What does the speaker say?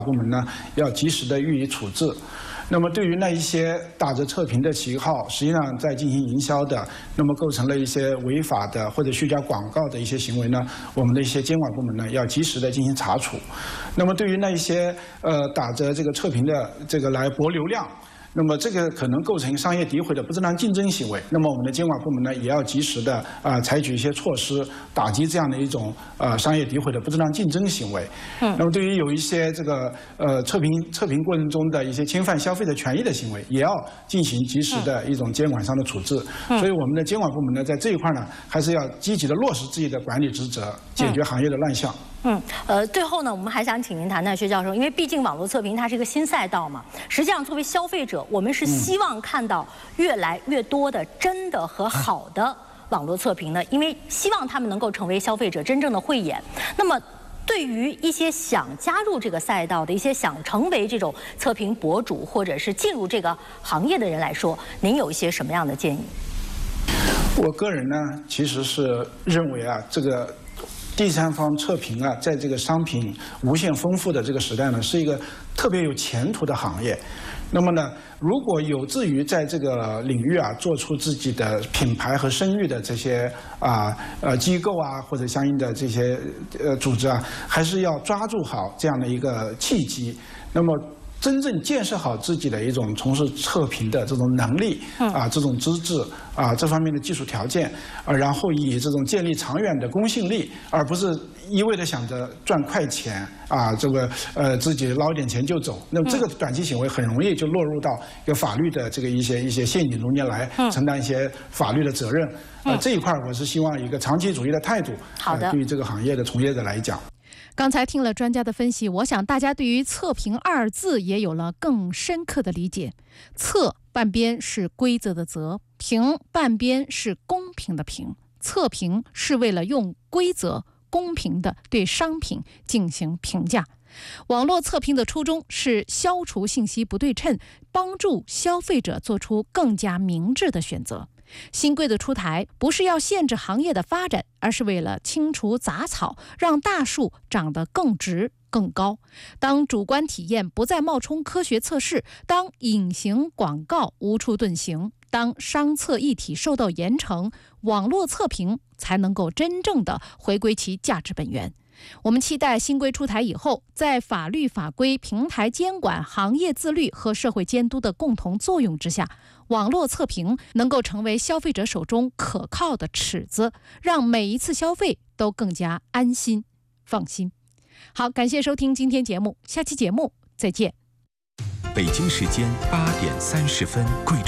部门呢要及时的予以处置。那么对于那一些打着测评的旗号，实际上在进行营销的，那么构成了一些违法的或者虚假广告的一些行为呢，我们的一些监管部门呢要及时的进行查处。那么对于那一些打着这个测评的这个来博流量，那么这个可能构成商业诋毁的不正当竞争行为，那么我们的监管部门呢也要及时的采取一些措施，打击这样的一种商业诋毁的不正当竞争行为。那么对于有一些这个测评过程中的一些侵犯消费者权益的行为，也要进行及时的一种监管上的处置。所以我们的监管部门呢在这一块呢，还是要积极的落实自己的管理职责，解决行业的乱象。 最后呢，我们还想请您谈谈薛教授，因为毕竟网络测评它是一个新赛道嘛。实际上，作为消费者，我们是希望看到越来越多的真的和好的网络测评的，因为希望他们能够成为消费者真正的慧眼。那么，对于一些想加入这个赛道的一些想成为这种测评博主或者是进入这个行业的人来说，您有一些什么样的建议？ 我个人呢，其实是认为这个第三方测评在这个商品无限丰富的这个时代呢，是一个特别有前途的行业。那么呢，如果有志于在这个领域做出自己的品牌和声誉的这些机构或者相应的这些组织还是要抓住好这样的一个契机。那么真正建设好自己的一种从事测评的这种能力这种资质这方面的技术条件然后以这种建立长远的公信力，而不是一味的想着赚快钱这个自己捞点钱就走。那么这个短期行为很容易就落入到一个法律的这个一些陷阱中间来，承担一些法律的责任。这一块我是希望一个长期主义的态度，对于这个行业的从业者来讲。 刚才听了专家的分析，我想大家对于测评二字也有了更深刻的理解。测半边是规则的则，评半边是公平的平。测评是为了用规则公平的对商品进行评价。网络测评的初衷是消除信息不对称，帮助消费者做出更加明智的选择。新规的出台不是要限制行业的发展，而是为了清除杂草，让大树长得更直更高。当主观体验不再冒充科学测试，当隐形广告无处遁形，当商测一体受到严惩，网络测评才能够真正的回归其价值本源。我们期待新规出台以后，在法律法规、平台监管、行业自律和社会监督的共同作用之下，网络测评能够成为消费者手中可靠的尺子，让每一次消费都更加安心放心。好，感谢收听今天节目，下期节目再见。 北京时间8点30分，贵州